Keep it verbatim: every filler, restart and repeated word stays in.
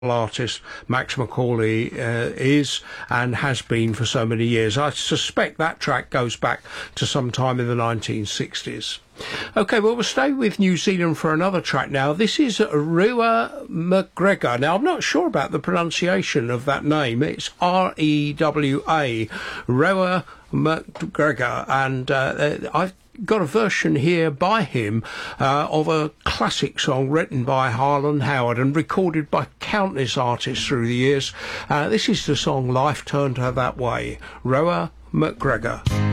artist Max Macaulay uh, is and has been for so many years. I suspect that track goes back to sometime in the nineteen sixties. OK, well, we'll stay with New Zealand for another track now. This is Rewa McGregor. Now, I'm not sure about the pronunciation of that name. It's R E W A, Rewa McGregor, and uh, I've got a version here by him uh, of a classic song written by Harlan Howard and recorded by countless artists through the years. Uh, this is the song Life Turned Her That Way, Rewa McGregor.